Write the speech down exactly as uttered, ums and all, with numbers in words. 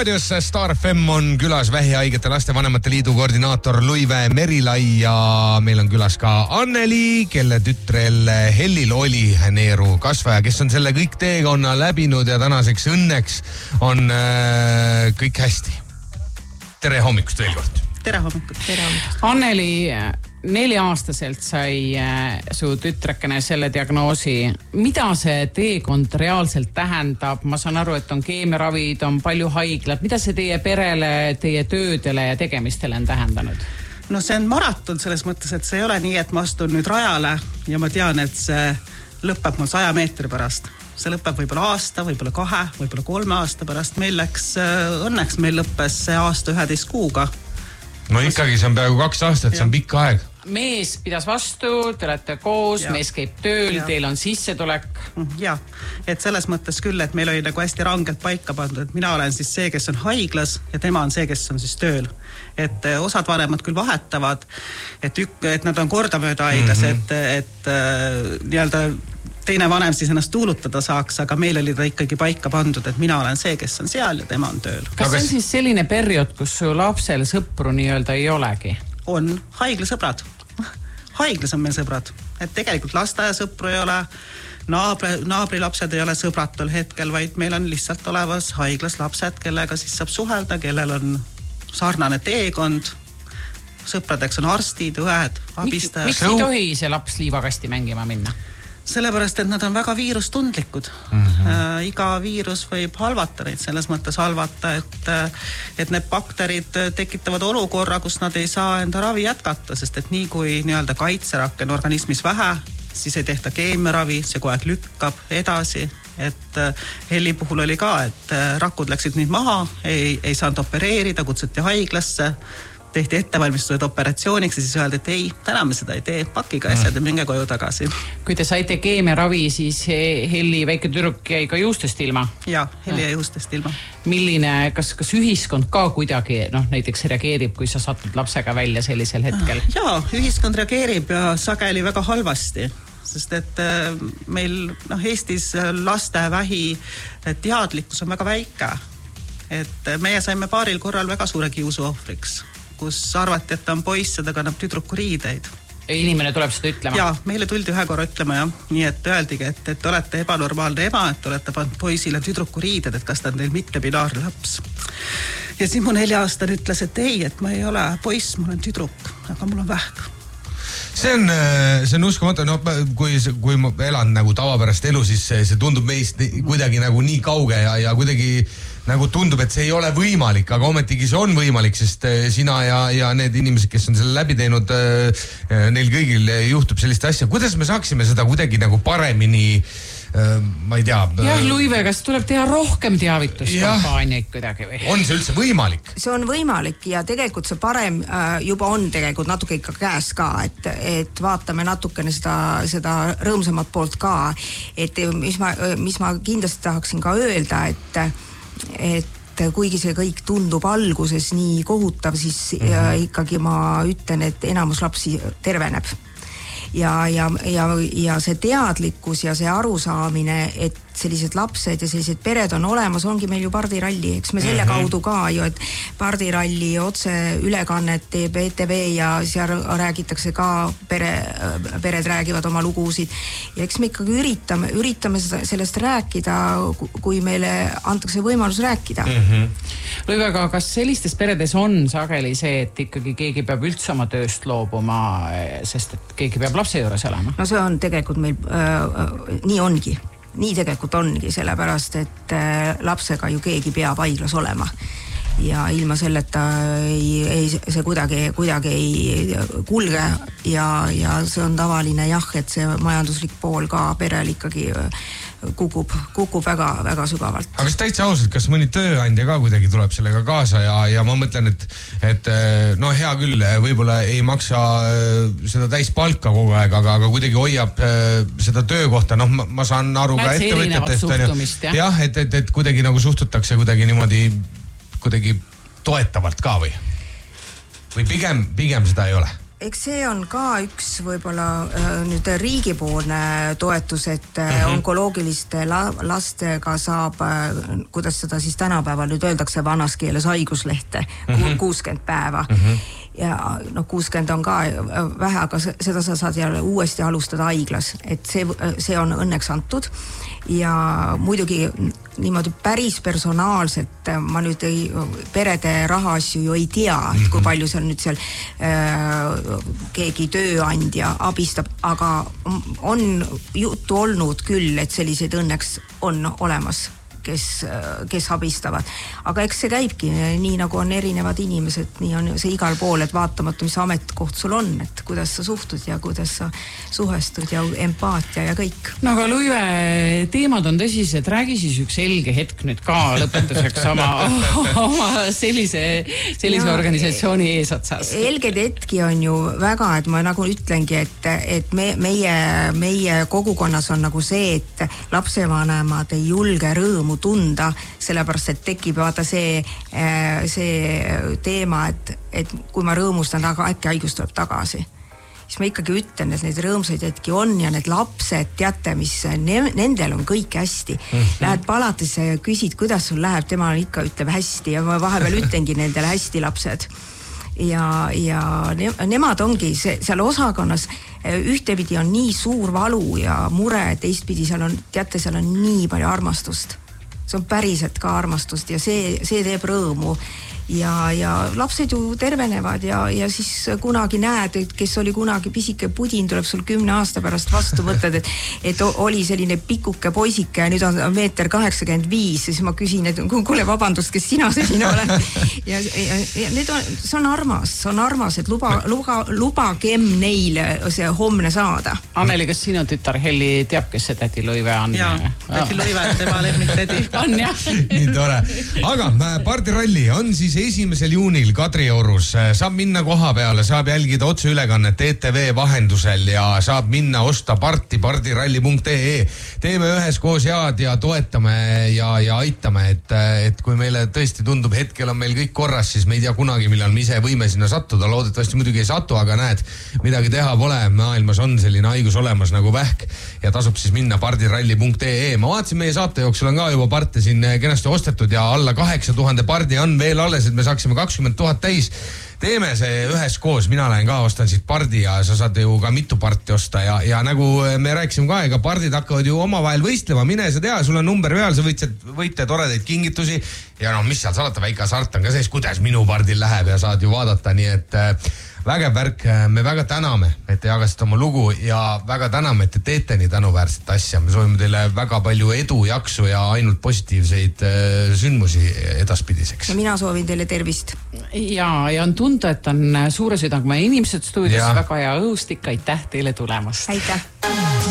raadios Star F M on külas Vähihaigete Lastevanemate Liidu koordinaator Luive Merilai ja meil on külas ka Anneli, kelle tütrel Hellil oli neeru kasvaja, kes on selle kõik teekonna läbinud ja tänaseks õnneks on äh, kõik hästi. Tere hommikust veel kord. Tere hommikut. Tere hommikut. Anneli, nelja-aastaselt sai su tütrekene selle diagnoosi. Mida see teekond reaalselt tähendab? Ma saan aru, et on keemiaravid, on palju haiglad. Mida see teie perele, teie töödele ja tegemistele on tähendanud? No see on maraton selles mõttes, et see ei ole nii, et ma astun nüüd rajale ja ma tean, et see lõpeb mul saja meetri pärast. See lõpeb võib-olla aasta, võib-olla kahe, võib-olla kolme aasta pärast. Meil läks, õnneks meil lõppes see aasta üheteist kuuga. No ikkagi see on peaaegu kaks aastat, see on pikk aeg. Mees pidas vastu, te olete koos, ja. Mees käib tööl, ja. Teil on sissetulek. Ja, et selles mõttes küll, et meil oli nagu hästi rangelt paika pandud, et mina olen siis see, kes on haiglas ja tema on see, kes on siis tööl. Et osad vanemad küll vahetavad, et, ük, et nad on kordamööda haiglas, mm-hmm. et, et nii-öelda teine vanem siis ennast tuulutada saaks, aga meil oli ta ikkagi paika pandud, et mina olen see, kes on seal ja tema on tööl. Kas see on siis selline periood, kus su lapsel sõpru nii-öelda ei olegi? On haiglasõbrad. Haiglas on meil sõbrad. Et tegelikult lasteaiasõpru ei ole, naabri, naabri lapsed ei ole sõbrad tol hetkel, vaid meil on lihtsalt olevas haiglas lapsed, kellega siis saab suhelda, kellel on sarnane teekond. Sõpradeks on arstid, õed, abistajad. Miks ei tohi see laps liivakasti mängima minna? Sellepärast, et nad on väga viirustundlikud. Mm-hmm. Äh, iga viirus võib halvata neid, selles mõttes halvata, et, et need bakterid tekitavad olukorra, kus nad ei saa enda ravi jätkata, sest et nii kui nii-öelda kaitserakke on organismis vähe, siis ei tehta keemiaravi, see kogu aeg lükkab edasi. Et Helli puhul oli ka, et rakud läksid nüüd maha, ei, ei saanud opereerida, kutsuti haiglasse, tehti ettevalmistused operatsiooniks ja siis öeldi, et ei, täna me seda ei tee, pakiga asjad ja minge koju tagasi. Kui te saite keemiaravi, siis Helli väike tüdruk jäi ka juustest ilma? Jaa, Helli jäi juustest ilma. Milline, kas, kas ühiskond ka kuidagi noh, näiteks reageerib, kui sa satud lapsega välja sellisel hetkel? Jaa, ühiskond reageerib ja sageli väga halvasti. Sest et meil no, Eestis laste vähi teadlikkus on väga väike. Et meie saime paaril korral väga suure kiusu ohvriks, kus arvati, et ta on poiss, seda kannab tüdruku riideid. Ja inimene tuleb seda ütlema? Jaa, meile tuldi ühe korra ütlema ja nii, et öeldigi, et, et olete ebanormaalne ema, et olete pannud poisile tüdruku riided, et kas ta on teil mittebinaarne laps. Ja siis mu nelja-aastane ütles, et ei, et ma ei ole poiss, mul on tüdruk, aga mul on vähk. See on, see on uskumatu, no kui, kui ma elan nagu tavapärast elu, siis see, see tundub meist kuidagi nagu nii kauge ja, ja kuidagi nagu tundub, et see ei ole võimalik, aga ometigi see on võimalik, sest sina ja, ja need inimesed, kes on selle läbi teinud, neil kõigil juhtub sellist asja. Kuidas me saaksime seda kuidagi nagu paremini, ma ei tea... Jah, Luive, kas tuleb teha rohkem teavituskampaaniaid kuidagi või? On see üldse võimalik? See on võimalik ja tegelikult see parem juba on tegelikult natuke ikka käes ka, et, et vaatame natukene seda, seda rõõmsamat poolt ka, et mis ma, mis ma kindlasti tahaksin ka öelda, et et kuigi see kõik tundub alguses nii kohutav, siis mm-hmm. ikkagi ma ütlen, et enamus lapsi terveneb. Ja, ja, ja, ja see teadlikkus ja see arusaamine, et sellised lapsed ja sellised pered on olemas, ongi meil ju pardiralli, eks me selle mm-hmm. kaudu ka ju, et pardiralli otse ülekannet teeb E T V ja seal räägitakse ka, pere, pered räägivad oma lugusid ja eks me ikkagi üritame, üritame sellest rääkida, kui meile antakse võimalus rääkida. Mm-hmm. Luive, aga kas sellistes peredes on sageli see, et ikkagi keegi peab üldse oma tööst loobuma, sest et keegi peab lapse juures olema? No see on tegelikult meil, äh, nii ongi. Nii tegelikult ongi, sellepärast, et äh, lapsega ju keegi peab haiglas olema. Ja ilma selleta ei, ei, see kuidagi, kuidagi ei kulge ja, ja see on tavaline jah, et see majanduslik pool ka perel ikkagi kukub, kukub väga, väga sügavalt. Aga kas täitsa ausalt, kas mõni tööandja ka kuidagi tuleb sellega kaasa ja, ja ma mõtlen, et, et no hea küll, võib-olla ei maksa seda täispalka kogu aeg, aga, aga kuidagi hoiab seda töökohta, noh ma, ma saan aru ka ettevõtjatest. Jah, et, et, et kuidagi nagu suhtutakse kuidagi niimoodi kuidagi toetavalt ka või? Või pigem, pigem seda ei ole? eks see on ka üks võib-olla nüüd riigipoolne toetus, et mm-hmm. onkoloogiliste la- lastega saab, kuidas seda siis tänapäeval nüüd öeldakse vanas keeles, haiguslehte mm-hmm. kuuskümmend päeva mm-hmm. ja noh, kuuskümmend on ka vähe, aga seda sa saad jälle uuesti alustada haiglas, et see, see on õnneks antud ja muidugi niimoodi päris personaalselt ma nüüd ei, perede rahaasju ju ei tea, et kui palju seal nüüd seal äh, keegi tööandja abistab, aga on juttu olnud küll, et selliseid õnneks on olemas, kes, kes abistavad. Aga eks see käibki nii, nagu on erinevad inimesed, nii on see igal pool, et vaatamata, mis ametkoht sul on, et kuidas sa suhtud ja kuidas sa suhestud ja empaatia ja kõik. No aga Luive, teemad on tõsised, räägi siis üks helge hetk nüüd ka lõpetuseks oma, oma sellise, sellise no, organisatsiooni eesotsas. Helged hetki on ju väga, et ma nagu ütlengi, et, et me, meie, meie kogukonnas on nagu see, et lapsevanemad ei julge rõõmu tunda, sellepärast, et tekib vaata see, see teema, et, et kui ma rõõmustan, aga äkki haigus tuleb tagasi. Siis ma ikkagi ütlen, et neid rõõmsaid hetki on ja need lapsed, teate, mis ne, nendel on kõik hästi. Mm-hmm. Lähed palatisse ja küsid, kuidas sul läheb, tema ikka ütleb hästi ja ma vahepeal ütlengi nendele hästi lapsed. Ja, ja ne, nemad ongi see, seal osakonnas ühtepidi on nii suur valu ja mure, teistpidi seal on, teate, seal on nii palju armastust. See on päriselt ka armastust ja see, see teeb rõõmu ja, ja lapsed ju tervenevad ja, ja siis kunagi näed, et kes oli kunagi pisike pudin, tuleb sul kümne aasta pärast vastu võtted, et, et oli selline pikuke poisike ja nüüd on meeter kaheksakümmend viis, siis ma küsin, et kuule vabandust, kes sina selline oled ja, ja, ja need on, see on armas, see on armas, et luba, luba, lubagem neile see homne saada. Anneli, kas sinu tütar Helli teab, kes see tädi Luive on? Jaa, tädi Luive, tema lemmik tädi. On jah. Nii tore. Aga pardiralli on siis esimesel juunil Kadriorus, saab minna koha peale, saab jälgida otseülekannet E T V vahendusel ja saab minna osta parti pardiralli punkt ee. Teeme üheskoos head ja toetame ja, ja aitame, et, et kui meile tõesti tundub, hetkel on meil kõik korras, siis me ei tea kunagi, millal me ise võime sinna sattuda, loodetavasti muidugi ei satu, aga näed, midagi teha pole, maailmas on selline haigus olemas nagu vähk ja tasub siis minna pardiralli punkt ee. Ma vaatasin, meie saate jooksul on ka juba parte siin kenasti ostetud ja alla kaheksa tuhande pardi on veel alles, et me saaksime kakskümmend tuhat täis. Teeme see üheskoos, mina lähen ka, ostan siit pardi ja sa saad ju ka mitu parti osta ja, ja nagu me rääkisime ka, ega pardid hakkavad ju omavahel võistlema, mine sa tea, sul on number peal, sa võite, võite toredaid kingitusi ja noh, mis seal salata, väike hasart on ka sees, kuidas minu pardil läheb ja saad ju vaadata, nii et vägev värk, me väga täname, et te jagasite oma lugu ja väga täname, et te teete nii tänuväärset asja. Me soovime teile väga palju edu, jaksu ja ainult positiivseid sündmusi edaspidiseks. Ja mina soovin teile tervist. Ja, ja on tunda, et on suure südang meie inimesed stuudios, väga hea õhustik, aitäh teile tulemast. Aitäh.